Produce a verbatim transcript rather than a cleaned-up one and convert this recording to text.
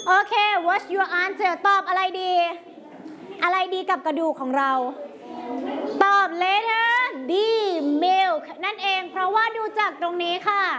โอเค what's your answer ตอบอะไรดีอะไรดีกับกระดูกของเราตอบ letter D milk นั่นเองเพราะว่าดูจากตรงนี้ค่ะ